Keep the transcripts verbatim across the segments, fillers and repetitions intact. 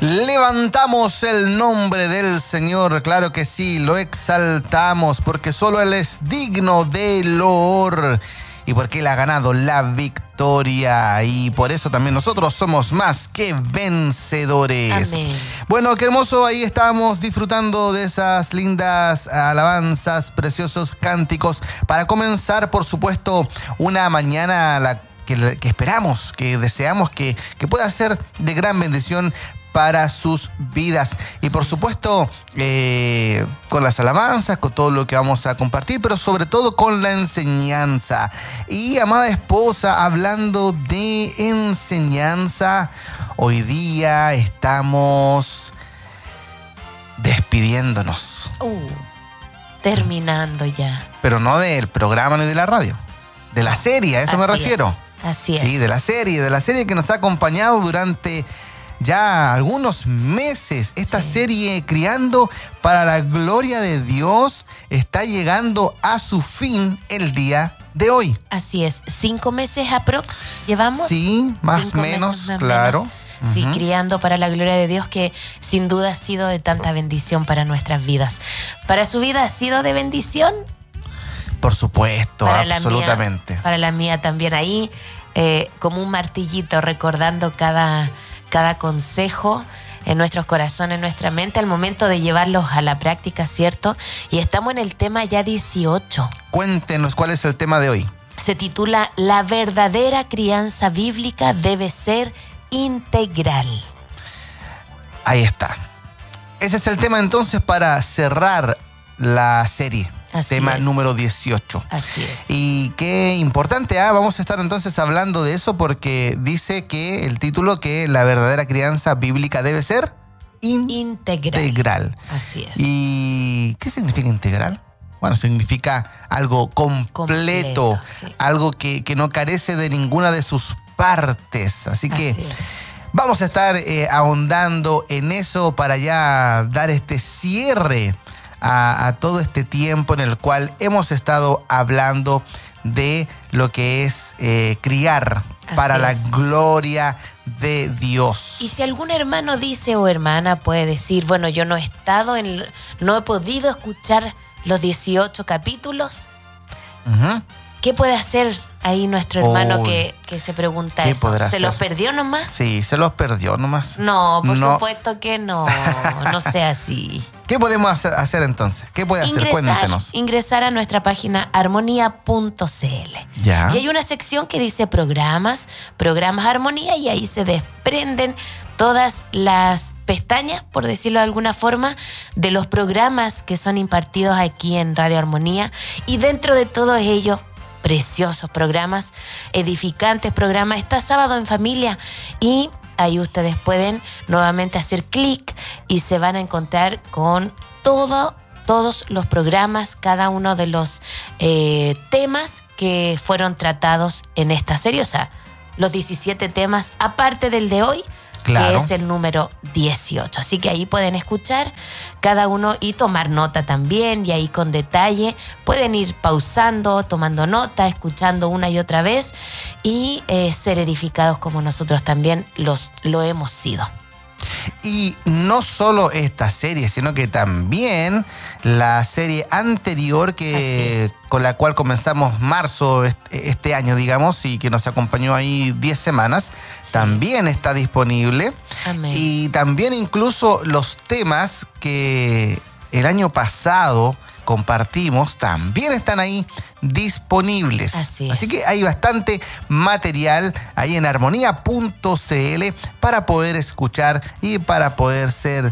Levantamos el nombre del Señor, claro que sí, lo exaltamos porque solo Él es digno de loor y porque Él ha ganado la victoria y por eso también nosotros somos más que vencedores. Amén. Bueno, qué hermoso, ahí estábamos disfrutando de esas lindas alabanzas, preciosos cánticos para comenzar, por supuesto, una mañana la que, que esperamos, que deseamos que, que pueda ser de gran bendición para sus vidas. Y por supuesto, eh, con las alabanzas, con todo lo que vamos a compartir, pero sobre todo con la enseñanza. Y amada esposa, hablando de enseñanza, hoy día estamos despidiéndonos. Uh, terminando ya. Pero no del programa ni de la radio, de la serie, a eso Así me refiero. Es, así es. Sí, de la serie, de la serie que nos ha acompañado durante ya algunos meses. Esta sí. serie Criando para la Gloria de Dios está llegando a su fin el día de hoy. Así es, cinco meses aprox llevamos. Sí, más o menos, claro. Menos. Sí, uh-huh. Criando para la Gloria de Dios, que sin duda ha sido de tanta bendición para nuestras vidas. ¿Para su vida ha sido de bendición? Por supuesto, para absolutamente. La mía, para la mía también, ahí eh, como un martillito recordando cada... cada consejo en nuestros corazones, en nuestra mente, al momento de llevarlos a la práctica, ¿cierto? Y estamos en el tema ya dieciocho. Cuéntenos cuál es el tema de hoy. Se titula La verdadera crianza bíblica debe ser integral. Ahí está. Ese es el tema entonces para cerrar la serie. Así tema es. número dieciocho. Así es. Y qué importante, ¿eh? Vamos a estar entonces hablando de eso porque dice que el título que la verdadera crianza bíblica debe ser in- integral. integral. Así es. ¿Y qué significa integral? Bueno, significa algo completo, completo sí. algo que, que no carece de ninguna de sus partes. Así que Así es. vamos a estar eh, ahondando en eso para ya dar este cierre A, a todo este tiempo en el cual hemos estado hablando de lo que es eh, criar Así para es. la gloria de Dios. Y si algún hermano dice o hermana puede decir, bueno, yo no he estado en, no he podido escuchar los dieciocho capítulos, uh-huh. ¿qué puede hacer ahí nuestro hermano oh, que, que se pregunta ¿qué eso? podrá ¿Se hacer? los perdió nomás? Sí, se los perdió nomás. No, por no. supuesto que no, no sea así. ¿Qué podemos hacer, hacer entonces? ¿Qué puede hacer? Ingresar, Cuéntenos. ingresar a nuestra página armonía punto c l. Ya. Y hay una sección que dice programas, programas Armonía, y ahí se desprenden todas las pestañas, por decirlo de alguna forma, de los programas que son impartidos aquí en Radio Armonía. Y dentro de todos ellos, preciosos programas, edificantes programas, está Sábado en Familia, y ahí ustedes pueden nuevamente hacer clic y se van a encontrar con todo, todos los programas, cada uno de los eh, temas que fueron tratados en esta serie, o sea, los diecisiete temas, aparte del de hoy, claro. que es el número dieciocho. Así que ahí pueden escuchar cada uno y tomar nota también, y ahí con detalle pueden ir pausando, tomando nota, escuchando una y otra vez y eh, ser edificados como nosotros también los, lo hemos sido. Y no solo esta serie, sino que también la serie anterior que con la cual comenzamos marzo este, este año, digamos, y que nos acompañó ahí diez semanas, sí. también está disponible. Amén. Y también incluso los temas que el año pasado compartimos también están ahí disponibles. Así es. Así que hay bastante material ahí en armonía punto c l para poder escuchar y para poder ser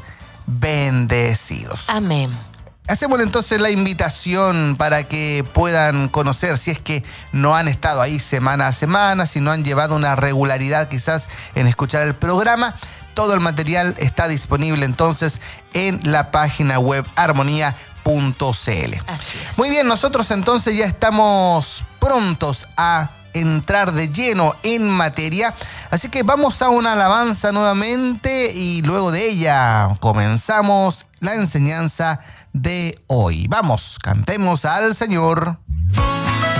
bendecidos. Amén. Hacemos entonces la invitación para que puedan conocer, si es que no han estado ahí semana a semana, si no han llevado una regularidad quizás en escuchar el programa. Todo el material está disponible entonces en la página web armonía punto c l. Así es. Muy bien, nosotros entonces ya estamos prontos a entrar de lleno en materia, así que vamos a una alabanza nuevamente y luego de ella comenzamos la enseñanza de hoy. Vamos, cantemos al Señor.